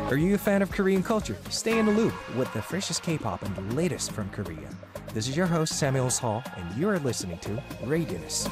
Are you a fan of Korean culture? Stay in the loop with the freshest K-pop and the latest from Korea. This is your host Samuel Hall, and you are listening to Radius.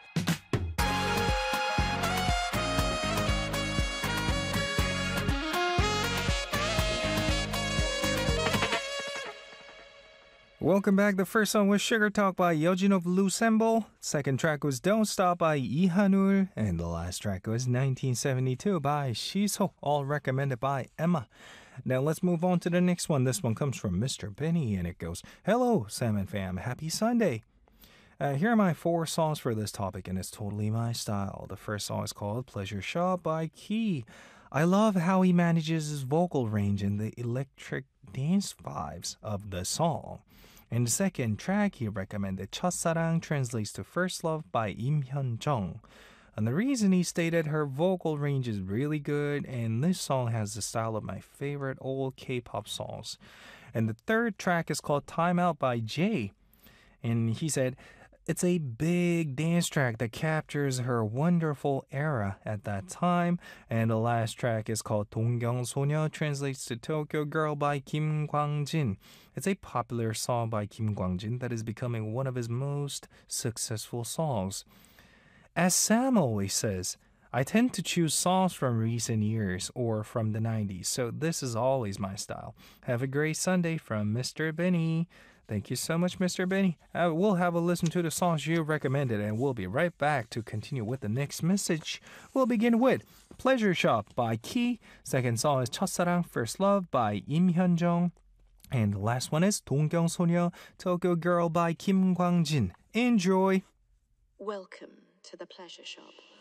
Welcome back. The first song was Sugar Talk by Yeojin of Lucemble. Second track was Don't Stop by Lee Han-ul. And the last track was 1972 by Shiso, all recommended by Emma. Now let's move on to the next one. This one comes from Mr. Benny and it goes, Hello, Salmon fam. Happy Sunday. Here are my 4 songs for this topic and it's totally my style. The first song is called Pleasure Shop by Key. I love how he manages his vocal range and the electric dance vibes of the song. In the second track, he recommended 첫사랑 translates to First Love by Im Hyun-jung. And the reason he stated her vocal range is really good and this song has the style of my favorite old K-pop songs. And the third track is called Time Out by Jay. And he said, it's a big dance track that captures her wonderful era at that time. And the last track is called 동경소녀, translates to Tokyo Girl by Kim Kwang-jin. It's a popular song by Kim Kwang-jin that is becoming one of his most successful songs. As Sam always says, I tend to choose songs from recent years or from the 90s, so this is always my style. Have a great Sunday from Mr. Benny. Thank you so much, Mr. Benny. We'll have a listen to the songs you recommended and we'll be right back to continue with the next message. We'll begin with Pleasure Shop by Key. Second song is 첫사랑 First Love by Im Hyun-jung. And the last one is 동경소녀 Tokyo Girl by Kim Kwang-jin. Enjoy! Welcome to the Pleasure Shop.